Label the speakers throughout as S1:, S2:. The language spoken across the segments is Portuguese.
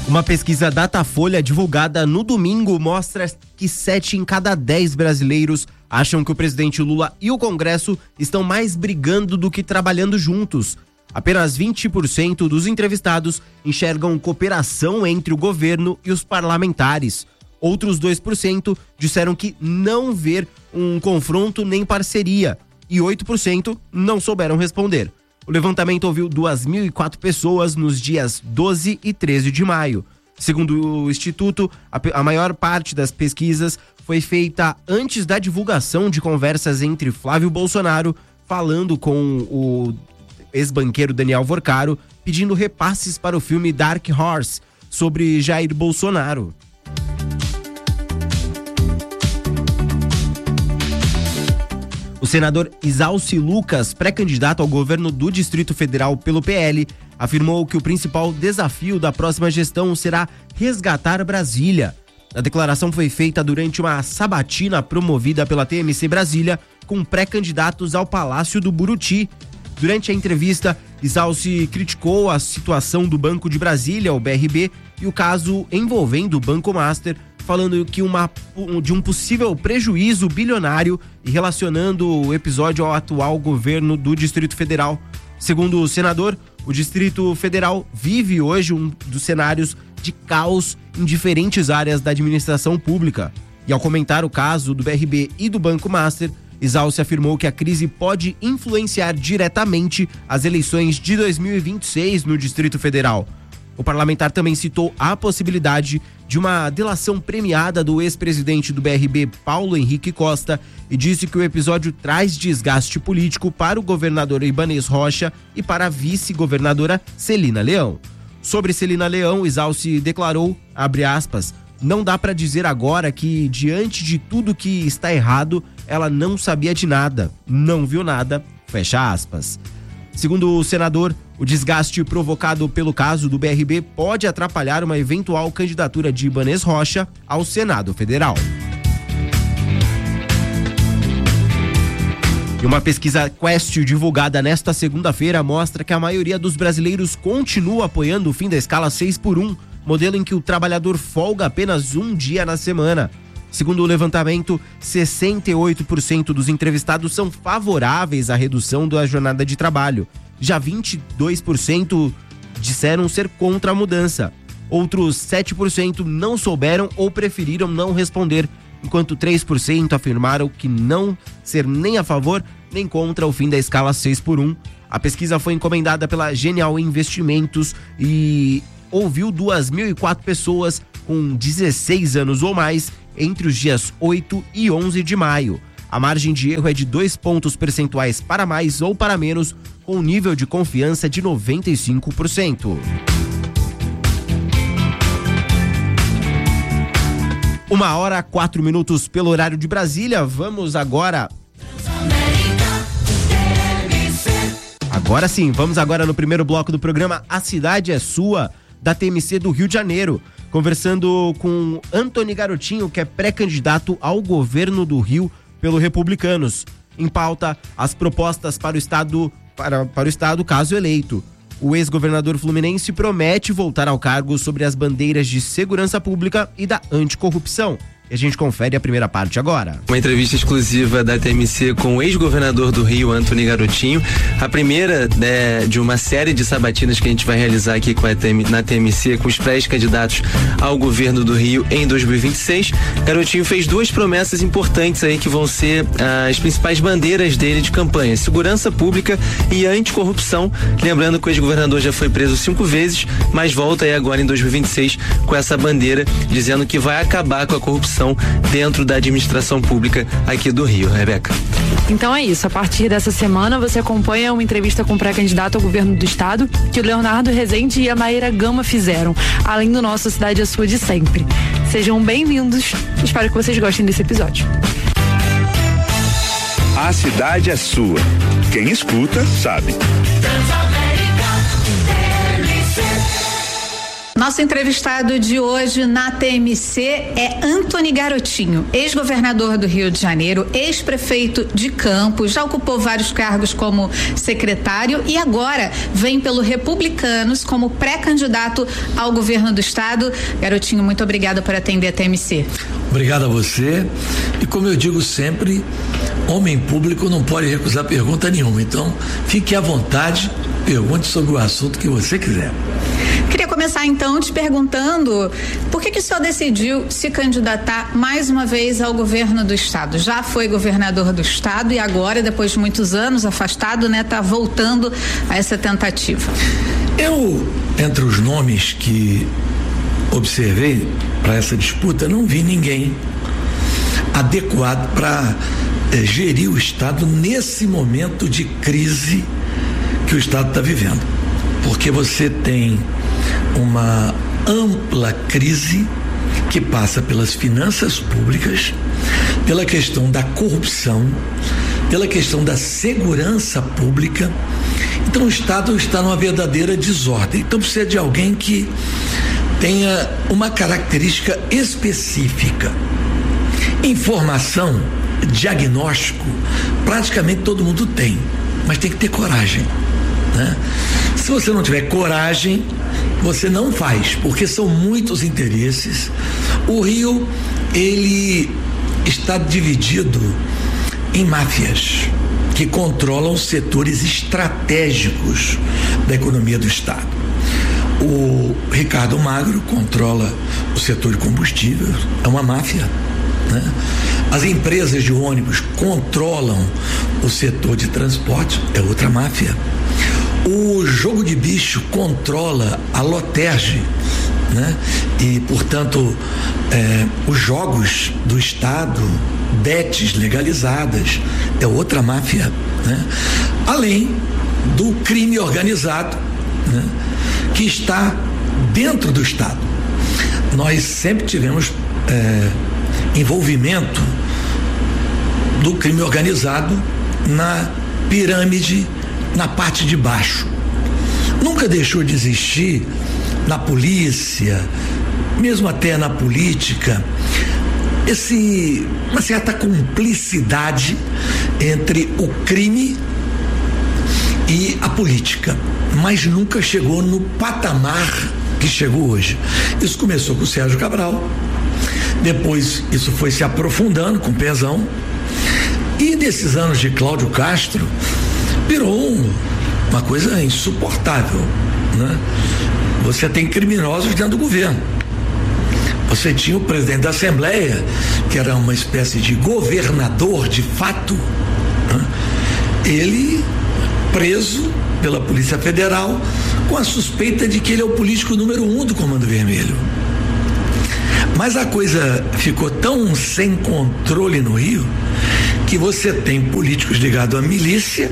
S1: Uma pesquisa Datafolha divulgada no domingo mostra que 7 em cada 10 brasileiros acham que o presidente Lula e o Congresso estão mais brigando do que trabalhando juntos. Apenas 20% dos entrevistados enxergam cooperação entre o governo e os parlamentares. Outros 2% disseram que não ver um confronto nem parceria e 8% não souberam responder. O levantamento ouviu 2.004 pessoas nos dias 12 e 13 de maio. Segundo o Instituto, a maior parte das pesquisas foi feita antes da divulgação de conversas entre Flávio Bolsonaro, falando com o ex-banqueiro Daniel Vorcaro, pedindo repasses para o filme Dark Horse, sobre Jair Bolsonaro. O senador Isalci Lucas, pré-candidato ao governo do Distrito Federal pelo PL, afirmou que o principal desafio da próxima gestão será resgatar Brasília. A declaração foi feita durante uma sabatina promovida pela TMC Brasília com pré-candidatos ao Palácio do Buriti. Durante a entrevista, Isalci criticou a situação do Banco de Brasília, o BRB, e o caso envolvendo o Banco Master, falando que de um possível prejuízo bilionário e relacionando o episódio ao atual governo do Distrito Federal. Segundo o senador, o Distrito Federal vive hoje um dos cenários de caos em diferentes áreas da administração pública. E ao comentar o caso do BRB e do Banco Master, Isalci afirmou que a crise pode influenciar diretamente as eleições de 2026 no Distrito Federal. O parlamentar também citou a possibilidade de uma delação premiada do ex-presidente do BRB, Paulo Henrique Costa, e disse que o episódio traz desgaste político para o governador Ibanez Rocha e para a vice-governadora Celina Leão. Sobre Celina Leão, Isalci declarou, abre aspas, não dá para dizer agora que, diante de tudo que está errado, ela não sabia de nada, não viu nada, fecha aspas. Segundo o senador, o desgaste provocado pelo caso do BRB pode atrapalhar uma eventual candidatura de Ibanez Rocha ao Senado Federal. E uma pesquisa Quest divulgada nesta segunda-feira mostra que a maioria dos brasileiros continua apoiando o fim da escala 6x1, modelo em que o trabalhador folga apenas um dia na semana. Segundo o levantamento, 68% dos entrevistados são favoráveis à redução da jornada de trabalho. Já 22% disseram ser contra a mudança. Outros 7% não souberam ou preferiram não responder, enquanto 3% afirmaram que não ser nem a favor nem contra o fim da escala 6x1. A pesquisa foi encomendada pela Genial Investimentos e ouviu 2.004 pessoas com 16 anos ou mais entre os dias 8 e 11 de maio. A margem de erro é de 2 pontos percentuais para mais ou para menos, com um nível de confiança de 95%. 1h04 pelo horário de Brasília. Vamos agora... Agora sim, vamos agora no primeiro bloco do programa A Cidade é Sua, da TMC do Rio de Janeiro. Conversando com Antony Garotinho, que é pré-candidato ao governo do Rio pelo Republicanos. Em pauta, as propostas para o Estado, para o Estado caso eleito. O ex-governador fluminense promete voltar ao cargo sobre as bandeiras de segurança pública e da anticorrupção. E a gente confere a primeira parte agora.
S2: Uma entrevista exclusiva da TMC com o ex-governador do Rio, Antony Garotinho. A primeira de uma série de sabatinas que a gente vai realizar aqui na TMC com os pré-candidatos ao governo do Rio em 2026. Garotinho fez 2 promessas importantes aí que vão ser as principais bandeiras dele de campanha: segurança pública e anticorrupção. Lembrando que o ex-governador já foi preso 5 vezes, mas volta aí agora em 2026 com essa bandeira, dizendo que vai acabar com a corrupção dentro da administração pública aqui do Rio. Rebeca.
S3: Então é isso, a partir dessa semana você acompanha uma entrevista com o pré-candidato ao governo do estado que o Leonardo Rezende e a Maíra Gama fizeram, além do nosso Cidade é Sua de sempre. Sejam bem-vindos, espero que vocês gostem desse episódio.
S4: A cidade é sua, quem escuta sabe.
S5: Nosso entrevistado de hoje na TMC é Antony Garotinho, ex-governador do Rio de Janeiro, ex-prefeito de Campos, já ocupou vários cargos como secretário e agora vem pelo Republicanos como pré-candidato ao governo do estado. Garotinho, muito obrigada por atender a TMC.
S6: Obrigado a você. E como eu digo sempre, homem público não pode recusar pergunta nenhuma. Então, fique à vontade, pergunte sobre o assunto que você quiser.
S5: Queria começar então te perguntando por que o senhor decidiu se candidatar mais uma vez ao governo do estado? Já foi governador do estado e agora, depois de muitos anos afastado, né, tá voltando a essa tentativa.
S6: Eu, entre os nomes que observei para essa disputa, não vi ninguém adequado para gerir o estado nesse momento de crise que o estado está vivendo, porque você tem uma ampla crise que passa pelas finanças públicas, pela questão da corrupção, pela questão da segurança pública. Então o estado está numa verdadeira desordem. Então precisa de alguém que tenha uma característica específica. Informação, diagnóstico, praticamente todo mundo tem, mas tem que ter coragem, né? Se você não tiver coragem, você não faz, porque são muitos interesses. O Rio, ele está dividido em máfias que controlam setores estratégicos da economia do estado. O Ricardo Magro controla o setor de combustível, é uma máfia, né? As empresas de ônibus controlam o setor de transporte, é outra máfia. O jogo de bicho controla a Loterge, né? E, portanto, os jogos do estado, bets legalizadas, é outra máfia, né? Além do crime organizado, né, que está dentro do estado. Nós sempre tivemos envolvimento do crime organizado na pirâmide, na parte de baixo. Nunca deixou de existir na polícia, mesmo até na política, uma certa cumplicidade entre o crime e a política, mas nunca chegou no patamar que chegou hoje. Isso começou com o Sérgio Cabral, depois isso foi se aprofundando com o Pezão, e desses anos de Cláudio Castro virou uma coisa insuportável, né? Você tem criminosos dentro do governo. Você tinha o presidente da Assembleia, que era uma espécie de governador de fato, né? Ele preso pela Polícia Federal com a suspeita de que ele é o político número 1 do Comando Vermelho. Mas a coisa ficou tão sem controle no Rio que você tem políticos ligados à milícia,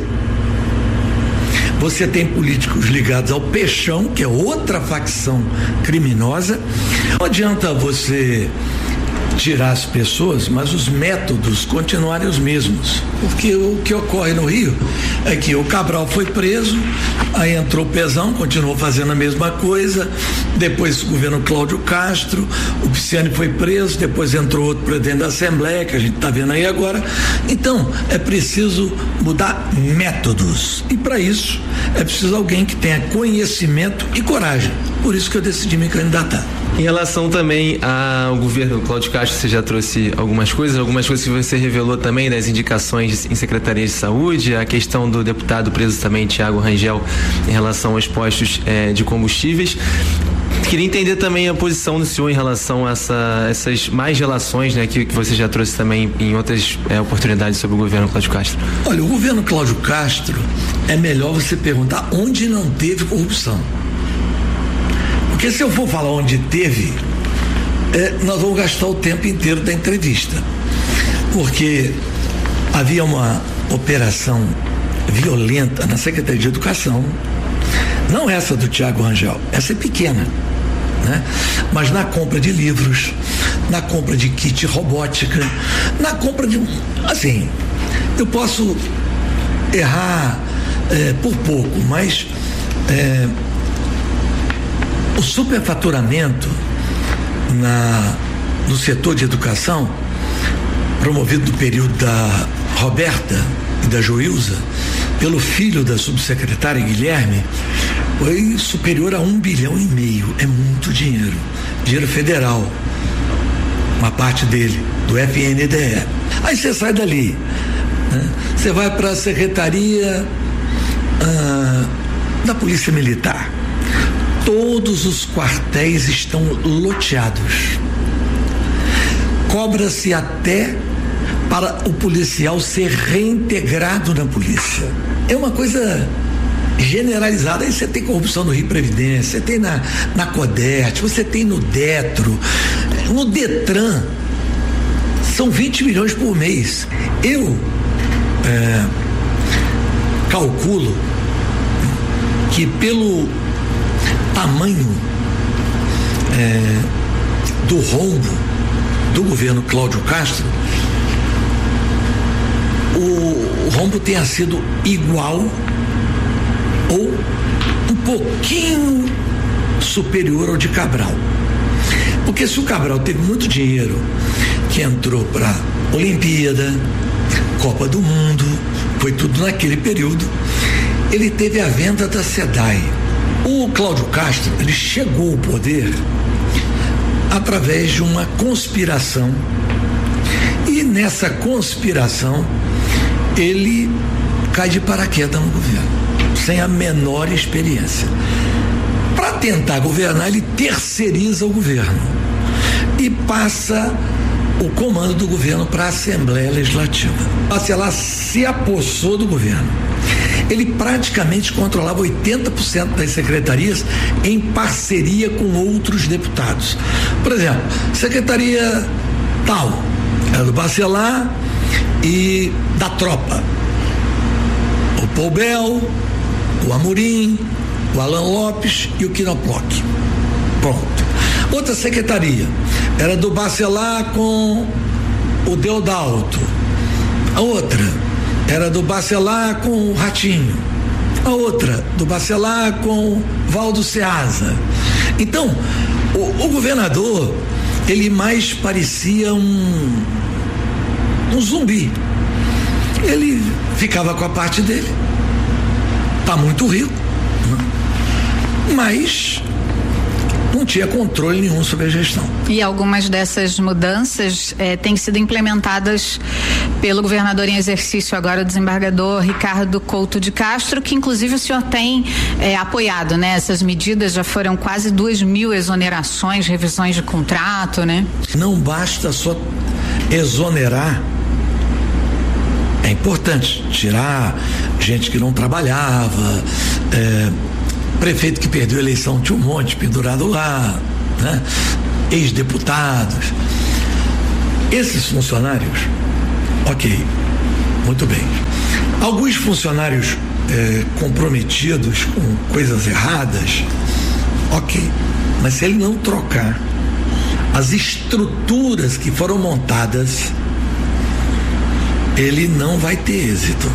S6: você tem políticos ligados ao Peixão, que é outra facção criminosa. Não adianta você tirar as pessoas, mas os métodos continuarem os mesmos, porque o que ocorre no Rio é que o Cabral foi preso, aí entrou o Pezão, continuou fazendo a mesma coisa, depois o governo Cláudio Castro, o Pisciani foi preso, depois entrou outro presidente da Assembleia, que a gente está vendo aí agora. Então é preciso mudar métodos, e para isso é preciso alguém que tenha conhecimento e coragem. Por isso que eu decidi me candidatar.
S2: Em relação também ao governo Cláudio Castro, você já trouxe algumas coisas que você revelou também das indicações em secretarias de saúde, a questão do deputado preso também, Thiago Rangel, em relação aos postos de combustíveis. Queria entender também a posição do senhor em relação a essas mais relações, né, que você já trouxe também em outras oportunidades sobre o governo Cláudio Castro.
S6: Olha, o governo Cláudio Castro, é melhor você perguntar onde não teve corrupção. Porque se eu for falar onde teve, nós vamos gastar o tempo inteiro da entrevista. Porque havia uma operação violenta na Secretaria de Educação, não essa do Thiago Rangel, essa é pequena, né? Mas na compra de livros, na compra de kit robótica, na compra de, assim, eu posso errar por pouco, mas O superfaturamento no setor de educação, promovido no período da Roberta e da Joilza, pelo filho da subsecretária Guilherme, foi superior a 1,5 bilhão. É muito dinheiro federal, uma parte dele, do FNDE. Aí você sai dali, né? Você vai para a Secretaria da Polícia Militar. Todos os quartéis estão loteados. Cobra-se até para o policial ser reintegrado na polícia. É uma coisa generalizada. Aí você tem corrupção no Rio Previdência, você tem na Codert, você tem no Detro, no Detran. São 20 milhões por mês. Eu calculo que pelo tamanho do rombo do governo Cláudio Castro, o rombo tenha sido igual ou um pouquinho superior ao de Cabral. Porque se o Cabral teve muito dinheiro que entrou para Olimpíada, Copa do Mundo, foi tudo naquele período, ele teve a venda da SEDAI. O Cláudio Castro, ele chegou ao poder através de uma conspiração, e nessa conspiração ele cai de paraquedas no governo, sem a menor experiência. Para tentar governar, ele terceiriza o governo e passa o comando do governo para a Assembleia Legislativa. Ela se apossou do governo. Ele praticamente controlava 80% das secretarias em parceria com outros deputados. Por exemplo, secretaria tal, era do Bacelar e da Tropa. O Poubel, o Amorim, o Alan Lopes e o Quinoploc. Pronto. Outra secretaria era do Bacelar com o Deodalto. A outra era do Bacelar com o Ratinho. A outra do Bacelar com Valdo Ceasa. Então, o governador, ele mais parecia um zumbi. Ele ficava com a parte dele. Tá muito rico, né? Mas não tinha controle nenhum sobre a gestão.
S5: E algumas dessas mudanças têm sido implementadas pelo governador em exercício agora, o desembargador Ricardo Couto de Castro, que inclusive o senhor tem apoiado, né? Essas medidas já foram quase 2.000 exonerações, revisões de contrato, né?
S6: Não basta só exonerar. É importante tirar gente que não trabalhava, prefeito que perdeu a eleição tinha um monte pendurado lá, né? Ex-deputados. Esses funcionários, ok, muito bem. Alguns funcionários comprometidos com coisas erradas, ok, mas se ele não trocar as estruturas que foram montadas, ele não vai ter êxito.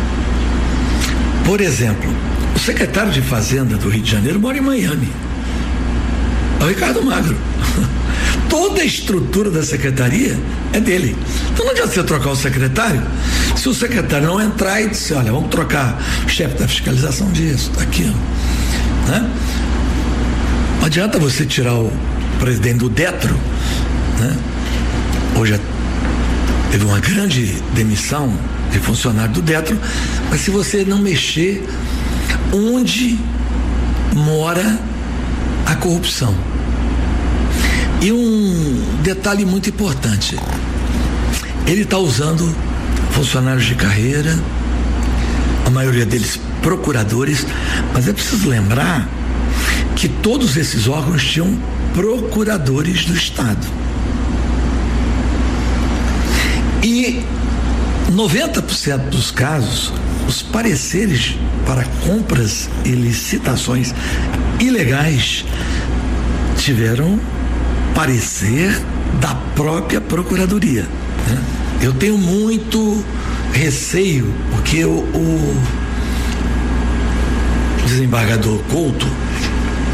S6: Por exemplo, o secretário de Fazenda do Rio de Janeiro mora em Miami. É o Ricardo Magro. Toda a estrutura da secretaria é dele. Então não adianta você trocar o secretário, se o secretário não entrar e dizer, olha, vamos trocar o chefe da fiscalização disso, daquilo, né? Não adianta você tirar o presidente do Detro, né? Hoje teve uma grande demissão de funcionário do Detro, mas se você não mexer onde mora a corrupção. E um detalhe muito importante, ele está usando funcionários de carreira, a maioria deles procuradores, mas é preciso lembrar que todos esses órgãos tinham procuradores do Estado. E 90% dos casos, os pareceres para compras e licitações ilegais tiveram parecer da própria Procuradoria, né? Eu tenho muito receio, porque o desembargador Couto,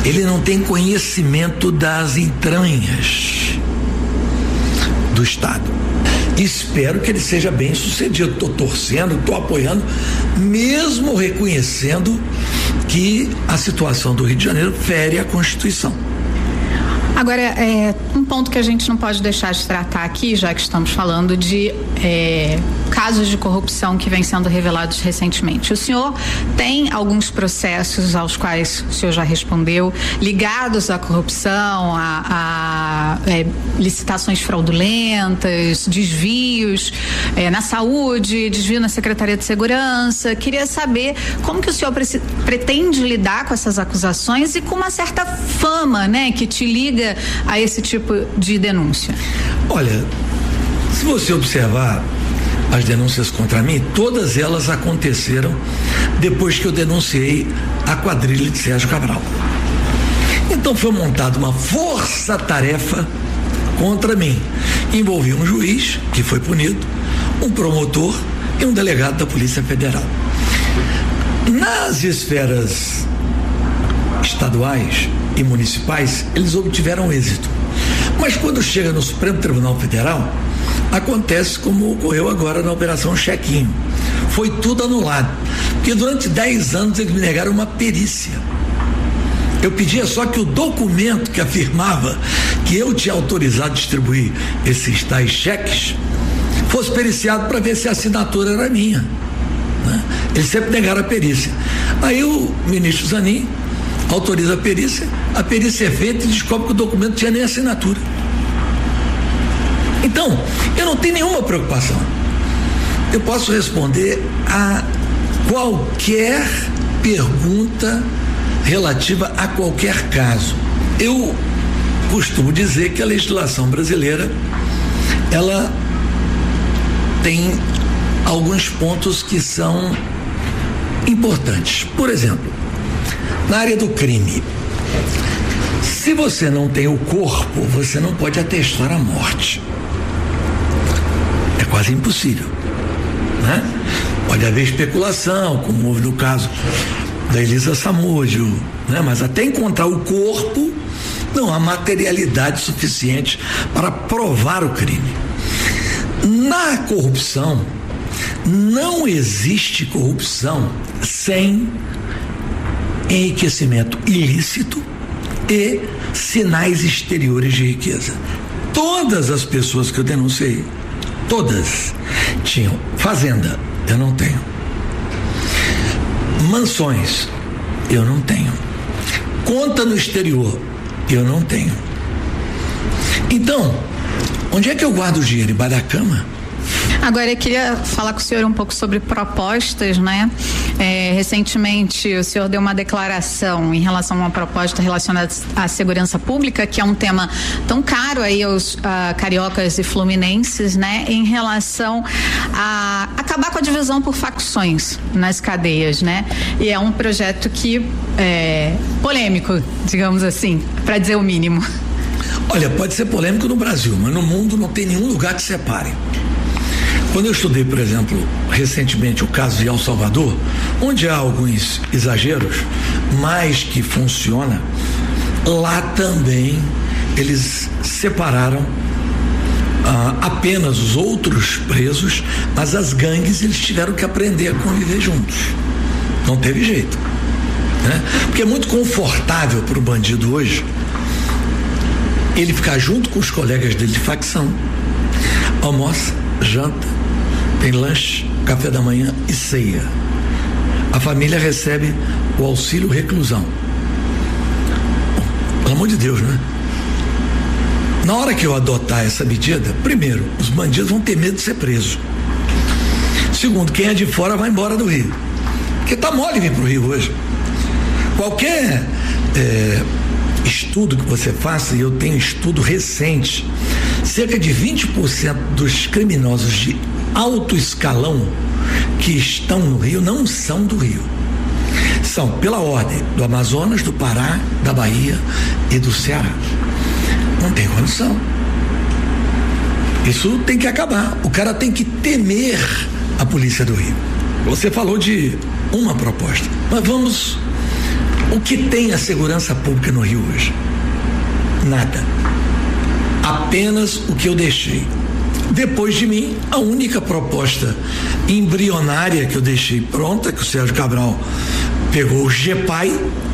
S6: ele não tem conhecimento das entranhas do Estado. Espero que ele seja bem sucedido. Estou torcendo, estou apoiando, mesmo reconhecendo que a situação do Rio de Janeiro fere a Constituição.
S5: Agora, um ponto que a gente não pode deixar de tratar aqui, já que estamos falando de casos de corrupção que vêm sendo revelados recentemente. O senhor tem alguns processos aos quais o senhor já respondeu, ligados à corrupção, a licitações fraudulentas, desvios na saúde, desvio na Secretaria de Segurança. Queria saber como que o senhor pretende lidar com essas acusações e com uma certa fama, né, que te liga a esse tipo de denúncia.
S6: Olha, se você observar as denúncias contra mim, todas elas aconteceram depois que eu denunciei a quadrilha de Sérgio Cabral. Então foi montada uma força-tarefa contra mim. Envolvia um juiz, que foi punido, um promotor e um delegado da Polícia Federal. Nas esferas estaduais e municipais, eles obtiveram êxito. Mas quando chega no Supremo Tribunal Federal, acontece como ocorreu agora na Operação Chequinho. Foi tudo anulado. Porque durante 10 anos eles me negaram uma perícia. Eu pedia só que o documento que afirmava que eu tinha autorizado a distribuir esses tais cheques fosse periciado para ver se a assinatura era minha, né? Eles sempre negaram a perícia. Aí o ministro Zanin autoriza a perícia é feita e descobre que o documento não tinha nem assinatura. Então, eu não tenho nenhuma preocupação. Eu posso responder a qualquer pergunta relativa a qualquer caso. Eu costumo dizer que a legislação brasileira, ela tem alguns pontos que são importantes. Por exemplo, na área do crime, se você não tem o corpo, você não pode atestar a morte. É quase impossível, né? Pode haver especulação, como houve no caso da Elisa Samúdio, né? Mas até encontrar o corpo, não há materialidade suficiente para provar o crime. Na corrupção, não existe corrupção sem enriquecimento ilícito e sinais exteriores de riqueza. Todas as pessoas que eu denunciei, todas tinham fazenda, eu não tenho. Mansões, eu não tenho. Conta no exterior, eu não tenho. Então, onde é que eu guardo o dinheiro? Embaixo da cama?
S5: Agora, eu queria falar com o senhor um pouco sobre propostas, né? Recentemente, o senhor deu uma declaração em relação a uma proposta relacionada à segurança pública, que é um tema tão caro aí aos cariocas e fluminenses, né? Em relação a acabar com a divisão por facções nas cadeias, né? E é um projeto que é polêmico, digamos assim, para dizer o mínimo.
S6: Olha, pode ser polêmico no Brasil, mas no mundo não tem nenhum lugar que separe. Quando eu estudei, por exemplo, recentemente o caso de El Salvador, onde há alguns exageros, mas que funciona, lá também eles separaram apenas os outros presos, mas as gangues eles tiveram que aprender a conviver juntos. Não teve jeito, né? Porque é muito confortável para o bandido hoje ele ficar junto com os colegas dele de facção, almoça, janta, tem lanche, café da manhã e ceia. A família recebe o auxílio reclusão. Pelo amor de Deus, né? Na hora que eu adotar essa medida, primeiro, os bandidos vão ter medo de ser preso. Segundo, quem é de fora vai embora do Rio. Porque tá mole vir pro Rio hoje. Qualquer estudo que você faça, e eu tenho estudo recente, cerca de 20% dos criminosos de alto escalão que estão no Rio não são do Rio. São pela ordem do Amazonas, do Pará, da Bahia e do Ceará. Não tem condição. Isso tem que acabar. O cara tem que temer a polícia do Rio. Você falou de uma proposta, mas vamos O que tem a segurança pública no Rio hoje? Nada. Apenas o que eu deixei. Depois de mim, a única proposta embrionária que eu deixei pronta, que o Sérgio Cabral pegou o GEPAI,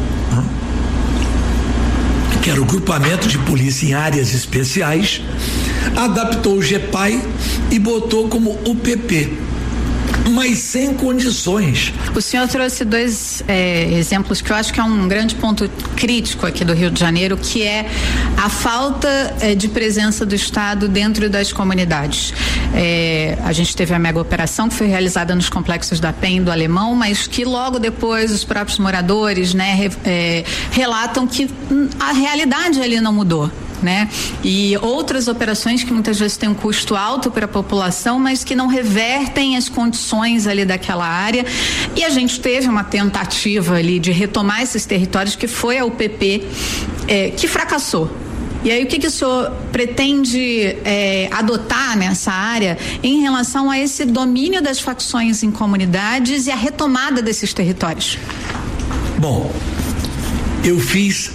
S6: que era o grupamento de polícia em áreas especiais, adaptou o GEPAI e botou como UPP, mas sem condições.
S5: O senhor trouxe dois exemplos que eu acho que é um grande ponto crítico aqui do Rio de Janeiro, que é a falta de presença do Estado dentro das comunidades. A gente teve a mega operação que foi realizada nos complexos da PEN e do Alemão, mas que logo depois os próprios moradores, né, relatam que a realidade ali não mudou. Né? E outras operações que muitas vezes têm um custo alto para a população, mas que não revertem as condições ali daquela área. E a gente teve uma tentativa ali de retomar esses territórios, que foi a UPP, que fracassou. E aí, o que o senhor pretende adotar nessa área em relação a esse domínio das facções em comunidades e a retomada desses territórios?
S6: Bom, eu fiz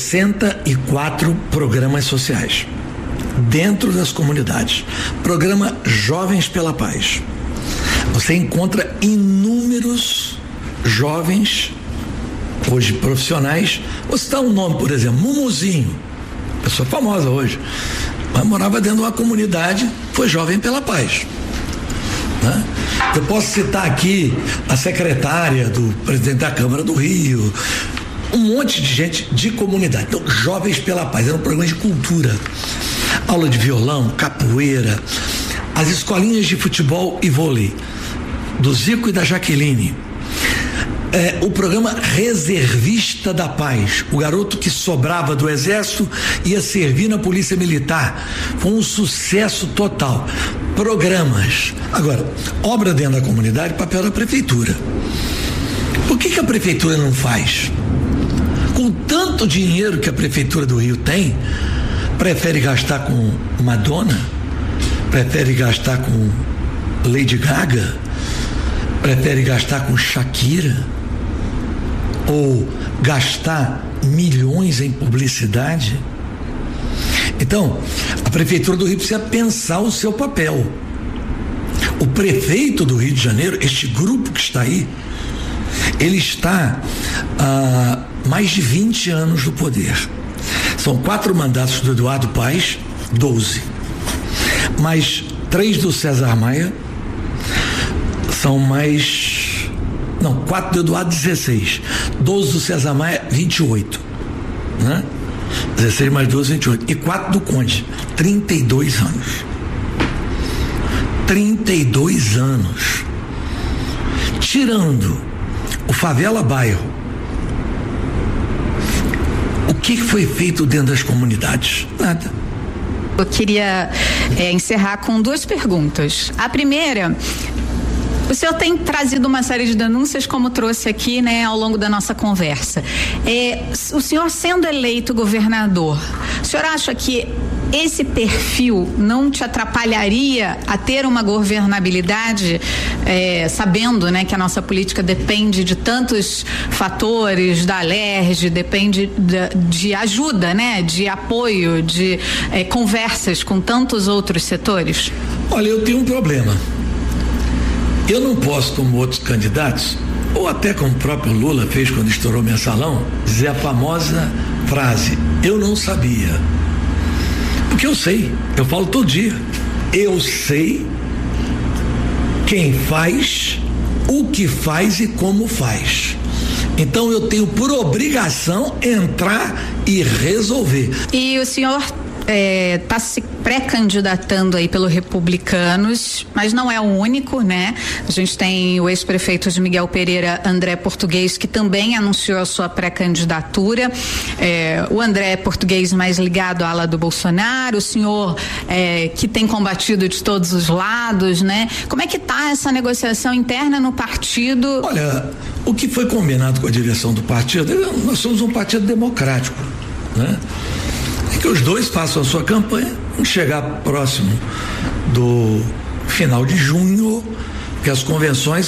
S6: 64 programas sociais dentro das comunidades. Programa Jovens pela Paz. Você encontra inúmeros jovens, hoje profissionais. Vou citar um nome, por exemplo, Mumuzinho, pessoa famosa hoje, mas morava dentro de uma comunidade, foi Jovem pela Paz. Né? Eu posso citar aqui a secretária do presidente da Câmara do Rio, um monte de gente de comunidade. Então, Jovens pela Paz, era um programa de cultura, aula de violão, capoeira, as escolinhas de futebol e vôlei do Zico e da Jaqueline, o programa Reservista da Paz, o garoto que sobrava do exército ia servir na polícia militar, foi um sucesso total. Programas. Agora, obra dentro da comunidade, papel da prefeitura. Por que a prefeitura não faz? Com tanto dinheiro que a prefeitura do Rio tem, prefere gastar com Madonna, prefere gastar com Lady Gaga, prefere gastar com Shakira, ou gastar milhões em publicidade. Então, a prefeitura do Rio precisa pensar o seu papel. O prefeito do Rio de Janeiro, este grupo que está aí, ele está há mais de 20 anos no poder. São 4 mandatos do Eduardo Paes, 12. Mais 3 do César Maia, são mais... Não, 4 do Eduardo, 16. 12 do César Maia, 28. Né? 16 mais 12, 28. E 4 do Conde, 32 anos. 32 anos. Tirando o Favela Bairro, o que foi feito dentro das comunidades? Nada.
S5: Eu queria encerrar com 2 perguntas. A primeira, o senhor tem trazido uma série de denúncias, como trouxe aqui, né, ao longo da nossa conversa. O senhor sendo eleito governador, o senhor acha que esse perfil não te atrapalharia a ter uma governabilidade, sabendo, né, que a nossa política depende de tantos fatores, da Alerj, depende de ajuda, né, de apoio, de conversas com tantos outros setores?
S6: Olha, eu tenho um problema. Eu não posso, como outros candidatos, ou até como o próprio Lula fez quando estourou mensalão, dizer a famosa frase: eu não sabia. Porque eu sei, eu falo todo dia, eu sei quem faz, o que faz e como faz. Então eu tenho por obrigação entrar e resolver.
S5: E o senhor está se pré-candidatando aí pelo Republicanos, mas não é o único, né? A gente tem o ex-prefeito de Miguel Pereira, André Português, que também anunciou a sua pré-candidatura. O André Português mais ligado à ala do Bolsonaro, o senhor que tem combatido de todos os lados, né? Como é que está essa negociação interna no partido?
S6: Olha, o que foi combinado com a direção do partido, nós somos um partido democrático, né? Que os dois façam a sua campanha, chegar próximo do final de junho, que as convenções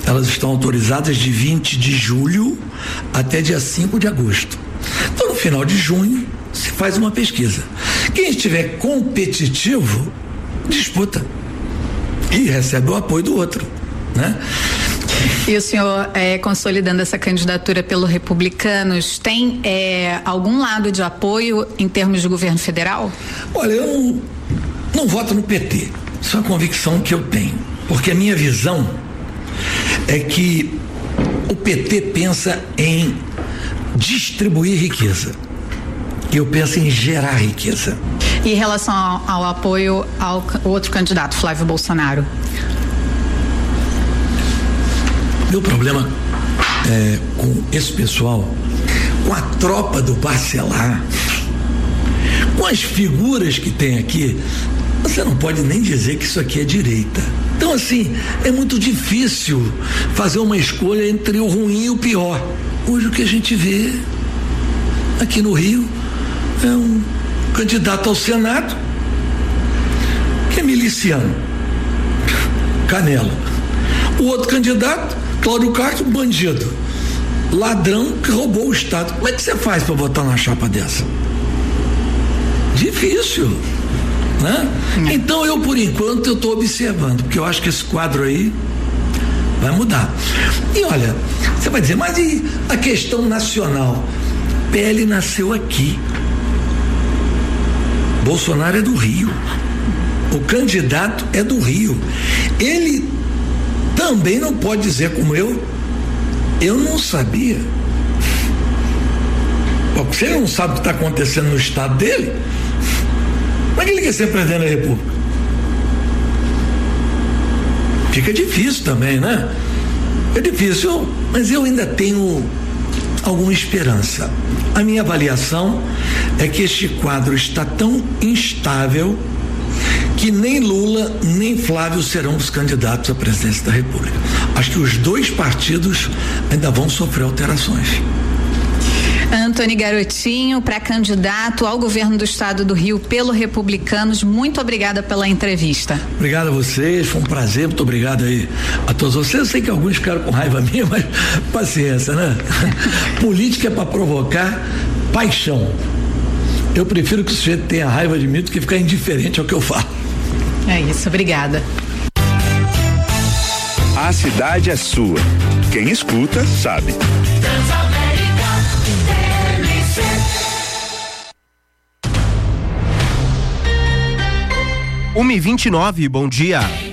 S6: Elas estão autorizadas de 20 de julho até dia 5 de agosto. Então, no final de junho, se faz uma pesquisa. Quem estiver competitivo, disputa e recebe o apoio do outro, né?
S5: E o senhor, consolidando essa candidatura pelo Republicanos, tem algum lado de apoio em termos de governo federal?
S6: Olha, eu não voto no PT. Isso é uma convicção que eu tenho. Porque a minha visão é que o PT pensa em distribuir riqueza. E eu penso em gerar riqueza.
S5: E em relação ao apoio ao outro candidato, Flávio Bolsonaro?
S6: Meu problema com esse pessoal, com a tropa do Bacelar, com as figuras que tem aqui, você não pode nem dizer que isso aqui é direita. Então, assim, é muito difícil fazer uma escolha entre o ruim e o pior. Hoje o que a gente vê aqui no Rio é um candidato ao Senado que é miliciano, Canelo. O outro candidato, Cláudio Castro, bandido, ladrão que roubou o Estado. Como é que você faz para votar numa chapa dessa? Difícil, né? Então eu, por enquanto, eu estou observando, porque eu acho que esse quadro aí vai mudar. E olha, você vai dizer, mas e a questão nacional? PL nasceu aqui. Bolsonaro é do Rio. O candidato é do Rio. Ele também não pode dizer como eu não sabia. Porque se ele não sabe o que está acontecendo no estado dele, como é que ele quer ser presidente da República? Fica difícil também, né? É difícil, mas eu ainda tenho alguma esperança. A minha avaliação é que este quadro está tão instável que nem Lula nem Flávio serão os candidatos à presidência da República. Acho que os dois partidos ainda vão sofrer alterações.
S5: Antony Garotinho, pré-candidato ao governo do estado do Rio pelo Republicanos, muito obrigada pela entrevista.
S6: Obrigado a vocês, foi um prazer, muito obrigado aí a todos vocês. Eu sei que alguns ficaram com raiva minha, mas paciência, né? Política é para provocar paixão. Eu prefiro que o sujeito tenha raiva de mim do que ficar indiferente ao que eu falo.
S5: É isso, obrigada.
S4: A cidade é sua. Quem escuta, sabe.
S1: 1h29, bom dia.